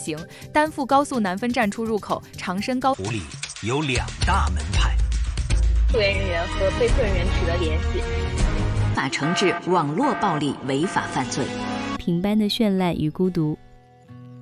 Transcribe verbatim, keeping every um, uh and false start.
行，丹阜高速南分站出入口、长深高湖里有两大门派， 救援人员和被困人员取得联系， 法惩治网络暴力违法犯罪。 平班的绚烂与孤独，